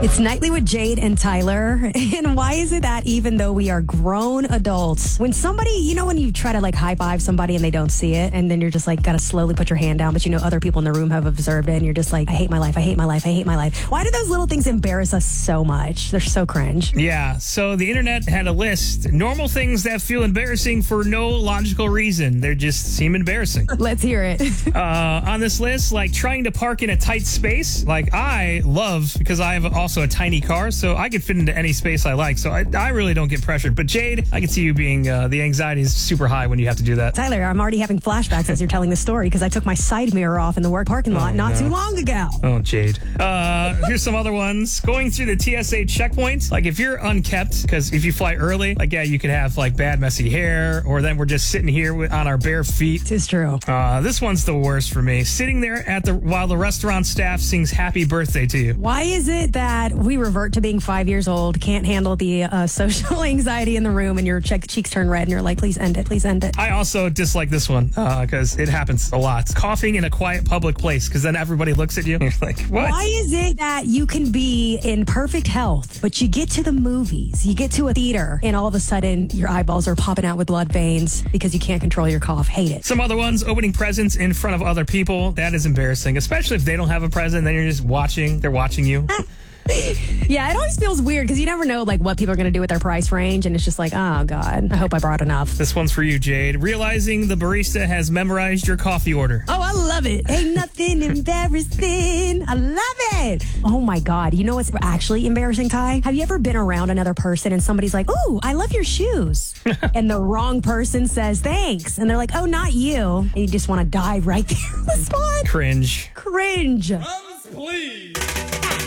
It's Nightly with Jade and Tyler. And why is it that even though we are grown adults, when somebody, when you try to like high five somebody and they don't see it, and then you're just like, gotta slowly put your hand down, but other people in the room have observed it, and you're just like, I hate my life, I hate my life, I hate my life. Why do those little things embarrass us so much? They're so cringe. Yeah, so the internet had a list. Normal things that feel embarrassing for no logical reason. They just seem embarrassing. Let's hear it. On this list, like trying to park in a tight space, like I love, because I have also a tiny car, so I could fit into any space I like. So I really don't get pressured. But Jade, I can see you being, the anxiety is super high when you have to do that. Tyler, I'm already having flashbacks as you're telling the story because I took my side mirror off in the work parking lot not too long ago. Oh, Jade. Here's some other ones. Going through the TSA checkpoint, like if you're unkept, because if you fly early, like, yeah, you could have like bad messy hair, or then we're just sitting here on our bare feet. It is true. This one's the worst for me. Sitting there while the restaurant staff sings happy birthday to you. Why is it that we revert to being 5 years old, can't handle the social anxiety in the room, and your cheeks turn red and you're like, please end it, please end it? I also dislike this one because it happens a lot. Coughing in a quiet public place, because then everybody looks at you and you're like, what? Why is it that you can be in perfect health, but you get to the movies, you get to a theater, and all of a sudden your eyeballs are popping out with blood veins because you can't control your cough? Hate it. Some other ones, opening presents in front of other people. That is embarrassing, especially if they don't have a present, then you're just watching. They're watching you. Yeah, it always feels weird because you never know like what people are going to do with their price range, and it's just like, oh God, I hope I brought enough. This one's for you, Jade. Realizing the barista has memorized your coffee order. Oh, I love it. Ain't nothing embarrassing. I love it. Oh my God. You know what's actually embarrassing, Ty? Have you ever been around another person and somebody's like, ooh, I love your shoes. And the wrong person says thanks. And they're like, oh, not you. And you just want to die right there on the spot. Cringe. Cringe. Please.